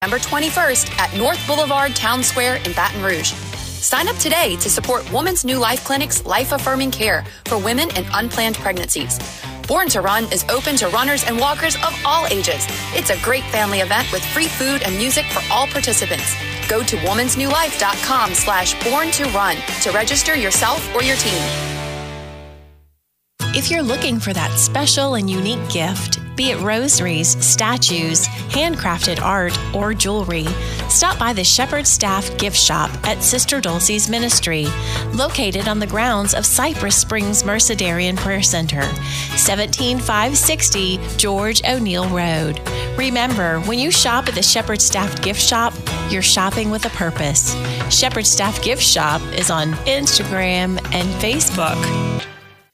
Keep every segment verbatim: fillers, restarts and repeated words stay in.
November twenty-first at North Boulevard Town Square in Baton Rouge. Sign up today to support Woman's New Life Clinic's life-affirming care for women in unplanned pregnancies. Born to Run is open to runners and walkers of all ages. It's a great family event with free food and music for all participants. Go to womansnewlife.com slash born to run to register yourself or your team. If you're looking for that special and unique gift, be it rosaries, statues, handcrafted art, or jewelry, stop by the Shepherd Staff Gift Shop at Sister Dulcie's Ministry, located on the grounds of Cypress Springs Mercedarian Prayer Center, seventeen five sixty George O'Neill Road. Remember, when you shop at the Shepherd Staff Gift Shop, you're shopping with a purpose. Shepherd Staff Gift Shop is on Instagram and Facebook.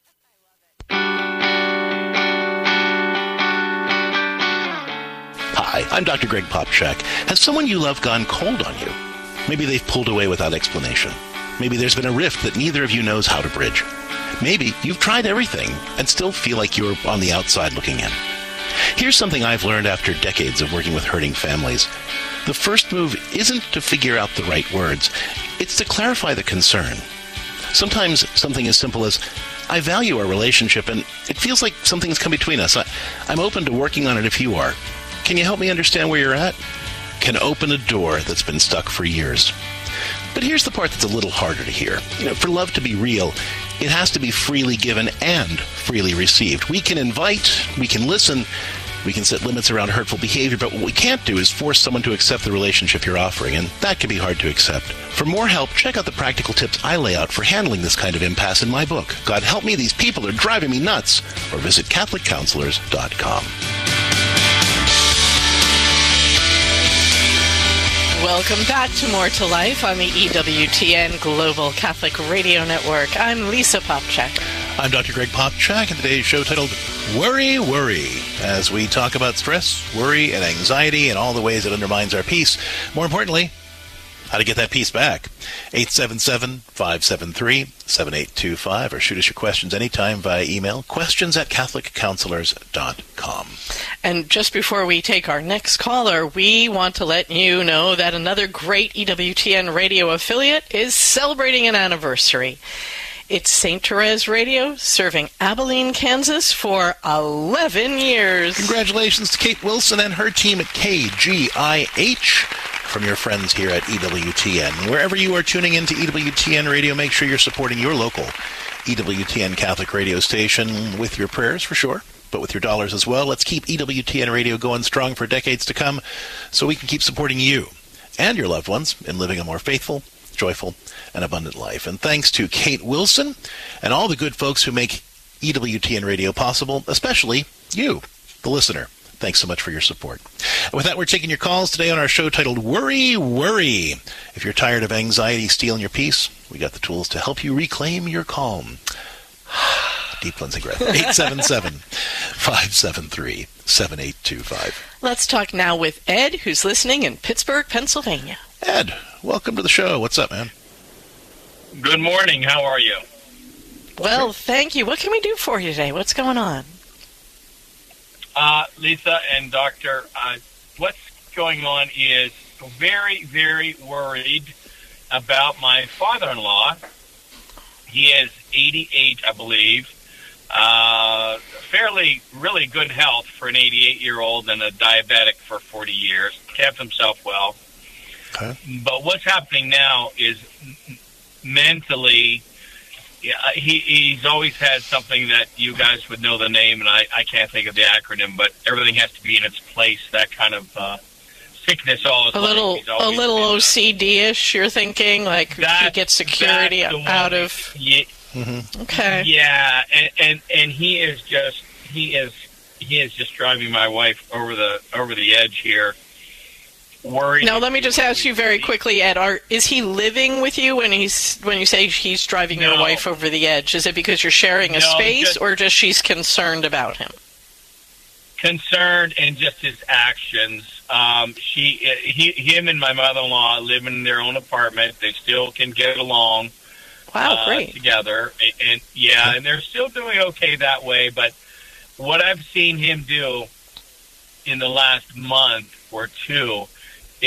Hi, I'm Doctor Greg Popchak. Has someone you love gone cold on you? Maybe they've pulled away without explanation. Maybe there's been a rift that neither of you knows how to bridge. Maybe you've tried everything and still feel like you're on the outside looking in. Here's something I've learned after decades of working with hurting families. The first move isn't to figure out the right words. It's to clarify the concern. Sometimes something as simple as, I value our relationship and it feels like something's come between us. I, I'm open to working on it if you are. Can you help me understand where you're at? Can open a door that's been stuck for years. But here's the part that's a little harder to hear. You know, for love to be real, it has to be freely given and freely received. We can invite, we can listen, we can set limits around hurtful behavior, but what we can't do is force someone to accept the relationship you're offering, and that can be hard to accept. For more help, check out the practical tips I lay out for handling this kind of impasse in my book, God Help Me, These People Are Driving Me Nuts, or visit Catholic Counselors dot com. Welcome back to More to Life on the E W T N Global Catholic Radio Network. I'm Lisa Popchak. I'm Doctor Greg Popchak, and today's show titled Worry, Worry, as we talk about stress, worry, and anxiety and all the ways it undermines our peace. More importantly, how to get that peace back. eight seven seven, five seven three, seven eight two five, or shoot us your questions anytime via email, questions at Catholic Counselors dot com. And just before we take our next caller, we want to let you know that another great E W T N radio affiliate is celebrating an anniversary. It's Saint Therese Radio, serving Abilene, Kansas for eleven years. Congratulations to Kate Wilson and her team at K G I H. From your friends here at E W T N. Wherever you are tuning into E W T N Radio, make sure you're supporting your local E W T N Catholic radio station with your prayers, for sure, but with your dollars as well. Let's keep E W T N Radio going strong for decades to come so we can keep supporting you and your loved ones in living a more faithful, joyful, and abundant life. And thanks to Kate Wilson and all the good folks who make E W T N Radio possible, especially you, the listener. Thanks so much for your support. And with that, we're taking your calls today on our show titled Worry, Worry. If you're tired of anxiety stealing your peace, we got the tools to help you reclaim your calm. Deep cleansing breath. eight seven seven, five seven three, seven eight two five. Let's talk now with Ed, who's listening in Pittsburgh, Pennsylvania. Ed, welcome to the show. What's up, man? Good morning. How are you? Well, thank you. What can we do for you today? What's going on? Uh, Lisa and Doctor, uh, what's going on is very, very worried about my father-in-law. He is eighty-eight, I believe. Uh, fairly, really good health for an eighty-eight-year-old and a diabetic for forty years. Kept himself well. Okay. But what's happening now is mentally... Yeah, he, he's always had something that you guys would know the name, and I, I can't think of the acronym, but everything has to be in its place, that kind of uh, sickness all his a life. little, He's a little been, O C D-ish, you're thinking? Like that, he gets security out of... Yeah, mm-hmm. Okay. Yeah, and, and, and he is just, he is, he is just driving my wife over the, over the edge here. Worried. Now, let me just ask you very quickly, Ed, are, is he living with you when he's when you say he's driving no. your wife over the edge? Is it because you're sharing a no, space, just, or just she's concerned about him? Concerned and just his actions. Um, she, he, him and my mother-in-law live in their own apartment. They still can get along. Wow, uh, great. Together. And, and yeah, and they're still doing okay that way. But what I've seen him do in the last month or two